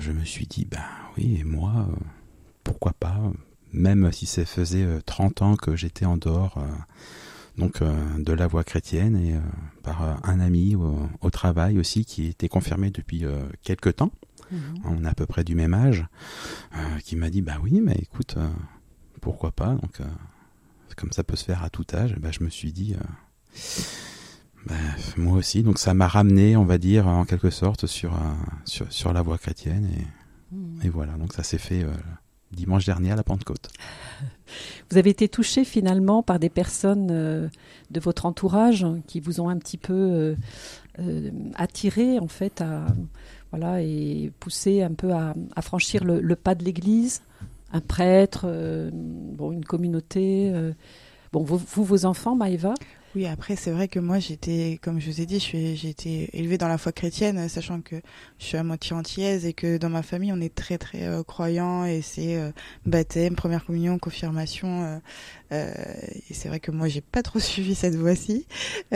je me suis dit, ben oui, et moi, pourquoi pas, même si ça faisait 30 ans que j'étais en dehors de la voie chrétienne, et par un ami au travail aussi qui était confirmé depuis quelque temps. On est à peu près du même âge, qui m'a dit, bah oui, mais écoute, pourquoi pas, donc comme ça peut se faire à tout âge, je me suis dit, moi aussi, donc ça m'a ramené, on va dire, en quelque sorte, sur la voie chrétienne, et voilà, donc ça s'est fait dimanche dernier à la Pentecôte. Vous avez été touché finalement par des personnes de votre entourage qui vous ont un petit peu attiré en fait et poussé un peu à franchir le pas de l'Église, un prêtre, une communauté. Vos enfants, Maëva? Oui, après, c'est vrai que moi, comme je vous ai dit, j'ai été élevée dans la foi chrétienne, sachant que je suis à moitié antillaise et que dans ma famille, on est très, très croyants, et c'est baptême, première communion, confirmation. Et c'est vrai que moi, j'ai pas trop suivi cette voie-ci.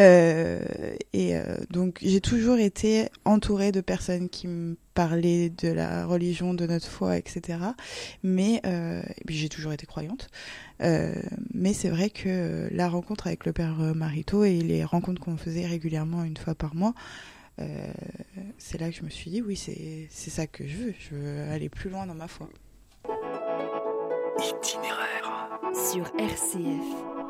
Donc, j'ai toujours été entourée de personnes qui me parlaient de la religion, de notre foi, etc. Mais et puis j'ai toujours été croyante. Mais c'est vrai que la rencontre avec le père Marito et les rencontres qu'on faisait régulièrement une fois par mois, c'est là que je me suis dit, oui, c'est ça que je veux. Je veux aller plus loin dans ma foi. Itinéraire sur RCF.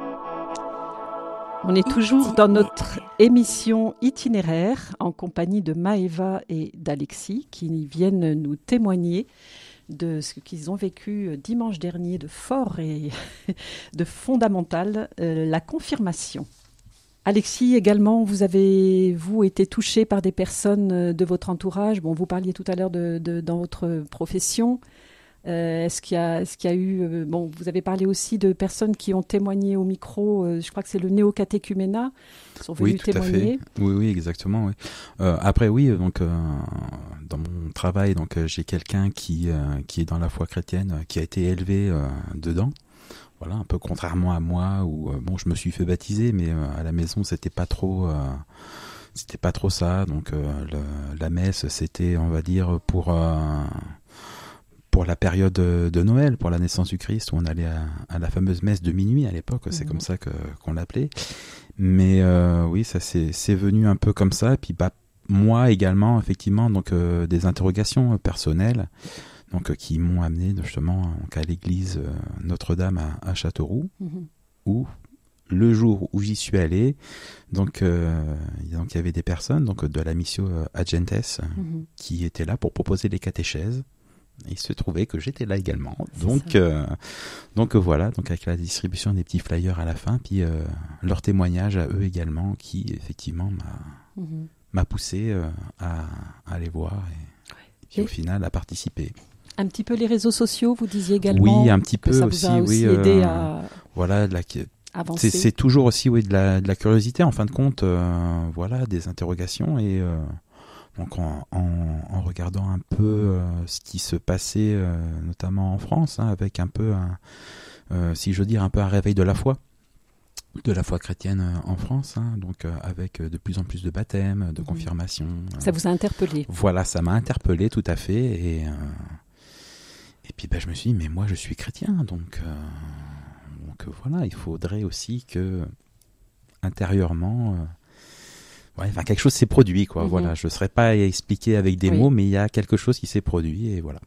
On est toujours dans notre émission Itinéraire en compagnie de Maëva et d'Alexis qui viennent nous témoigner de ce qu'ils ont vécu dimanche dernier de fort et de fondamental, la confirmation. Alexis, également, vous avez été touché par des personnes de votre entourage. Vous parliez tout à l'heure dans votre profession. Est-ce qu'il y a eu... vous avez parlé aussi de personnes qui ont témoigné au micro. Je crois que c'est le néocatéchuménat qui sont venus témoigner. Oui, tout à fait. Oui, exactement. Oui. Après, oui, donc dans mon travail, donc j'ai quelqu'un qui est dans la foi chrétienne, qui a été élevé dedans. Voilà, un peu contrairement à moi, où je me suis fait baptiser, mais à la maison c'était pas trop ça. Donc la messe, c'était, on va dire, pour la période de Noël, pour la naissance du Christ, où on allait à la fameuse messe de minuit à l'époque, c'est comme ça qu'on l'appelait. Mais oui, ça c'est venu un peu comme ça. Et puis moi également, effectivement, donc des interrogations personnelles, donc qui m'ont amené justement à l'église Notre-Dame à Châteauroux, où le jour où j'y suis allé, donc il y avait des personnes donc de la Missio Agentes qui étaient là pour proposer les catéchèses. Il se trouvait que j'étais là également, donc voilà, donc avec la distribution des petits flyers à la fin, puis leur témoignage à eux également, qui effectivement m'a poussé à aller voir et au final à participer. Un petit peu les réseaux sociaux, vous disiez également. Oui, un petit peu ça aussi, vous a aussi aidé à voilà, avancer. C'est toujours aussi de la curiosité en fin de compte, voilà, des interrogations et donc en regardant un peu ce qui se passait notamment en France, avec un peu si je veux dire un peu un réveil de la foi chrétienne en France, donc avec de plus en plus de baptêmes, de confirmations. Ça vous a interpellé? Voilà, ça m'a interpellé tout à fait, et puis je me suis dit, mais moi je suis chrétien, donc voilà, il faudrait aussi que intérieurement quelque chose s'est produit, quoi. Voilà, je ne saurais pas expliquer avec des mots, mais il y a quelque chose qui s'est produit, et voilà.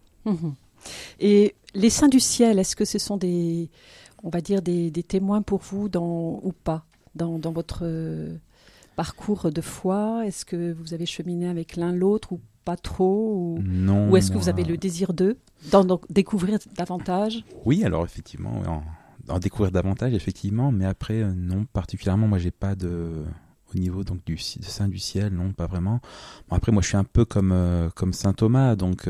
Et les saints du ciel, est-ce que ce sont des témoins pour vous ou pas dans votre parcours de foi? Est-ce que vous avez cheminé avec l'un l'autre ou pas trop Non. Ou est-ce que vous avez le désir d'en découvrir davantage? Oui, alors effectivement, en découvrir davantage, effectivement, mais après, non, particulièrement, moi, j'ai pas au niveau donc de Saint du ciel, non, pas vraiment. Bon, après, moi, je suis un peu comme saint Thomas, donc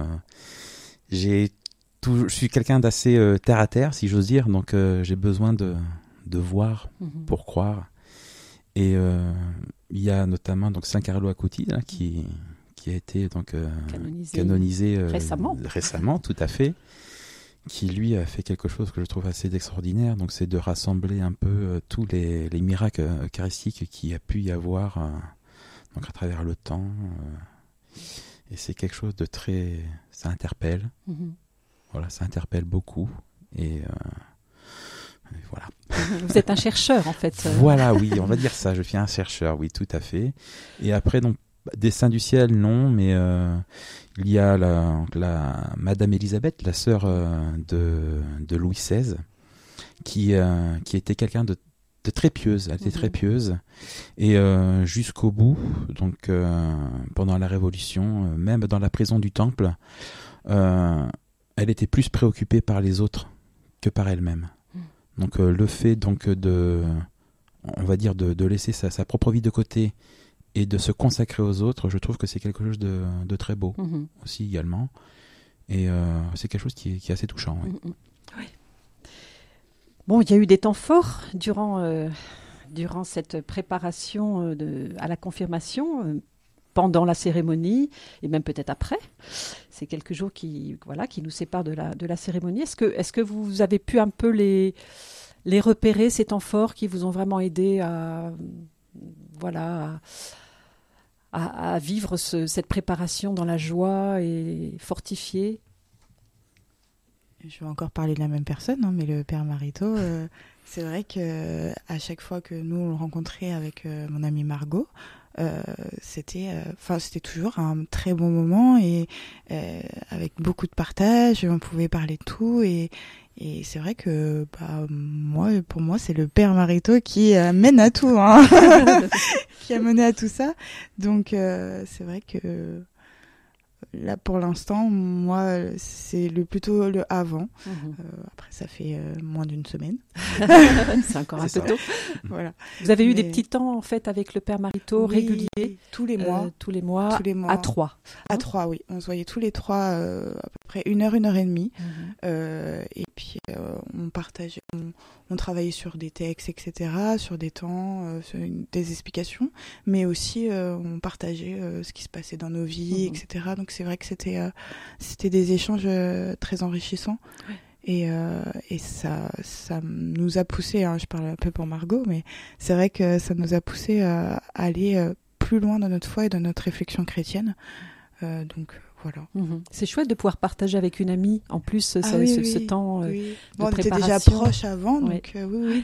je suis quelqu'un d'assez terre à terre, si j'ose dire, donc j'ai besoin de voir pour croire. Et il y a notamment donc Saint Carlo Acutis là, qui a été donc canonisé récemment, tout à fait, qui lui a fait quelque chose que je trouve assez extraordinaire, donc c'est de rassembler un peu tous les miracles eucharistiques qu'il y a pu y avoir donc à travers le temps, c'est quelque chose de très... Ça interpelle. Voilà, ça interpelle beaucoup. Et voilà. Vous êtes un chercheur, en fait. Voilà, oui, on va dire ça. Je suis un chercheur, oui, tout à fait. Et après, donc, Dessein du ciel, non, mais il y a la Madame Élisabeth, la sœur de Louis XVI, qui était quelqu'un de très pieuse. Elle était très pieuse. Et jusqu'au bout, donc pendant la Révolution, même dans la prison du Temple, elle était plus préoccupée par les autres que par elle-même. Donc le fait donc on va dire de laisser sa propre vie de côté et de se consacrer aux autres, je trouve que c'est quelque chose de très beau aussi également. Et c'est quelque chose qui est assez touchant. Oui. Oui. Bon, il y a eu des temps forts durant cette préparation à la confirmation, pendant la cérémonie et même peut-être après. C'est quelques jours qui nous séparent de la cérémonie. Est-ce que vous avez pu un peu les repérer, ces temps forts qui vous ont vraiment aidé à vivre cette préparation dans la joie et fortifiée? Je vais encore parler de la même personne, mais le père Marito, c'est vrai que à chaque fois que nous on le rencontrait avec mon amie Margot, c'était toujours un très bon moment et avec beaucoup de partage, on pouvait parler de tout et c'est vrai que pour moi c'est le père Marito qui mène à tout, qui a mené à tout ça. Donc c'est vrai que là pour l'instant moi c'est plutôt le avant. Après ça fait moins d'une semaine. C'est encore un peu tôt. Voilà. Vous avez eu des petits temps en fait avec le père Marito réguliers tous les mois à 3. À 3, oui, on se voyait tous les 3 à peu près 1 heure et demie. Et puis on partageait, on travaillait sur des textes, etc., sur des temps, sur des explications, mais aussi on partageait ce qui se passait dans nos vies, etc. Donc c'est vrai que c'était des échanges très enrichissants. Ouais. Et ça nous a poussé, je parle un peu pour Margot, mais c'est vrai que ça nous a poussé à aller plus loin dans notre foi et dans notre réflexion chrétienne. Donc voilà. C'est chouette de pouvoir partager avec une amie en plus ce temps de préparation. On était déjà proches avant, donc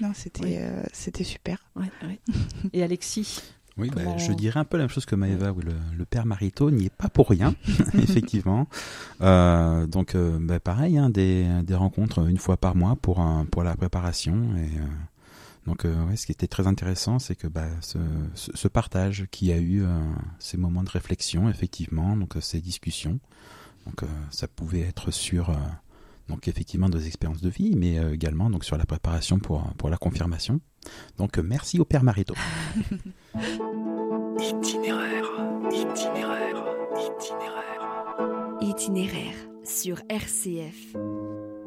c'était super. Ouais. Et Alexis? Oui, je dirais un peu la même chose que Maëva, où le père Marito n'y est pas pour rien, effectivement. Donc, pareil, des rencontres une fois par mois pour la préparation. Et donc, ce qui était très intéressant, c'est que ce partage qu'il y a eu, ces moments de réflexion, effectivement, donc ces discussions. Donc, ça pouvait être sur donc effectivement des expériences de vie, mais également donc sur la préparation pour la confirmation. Donc, merci au père Marito. Itinéraire sur RCF.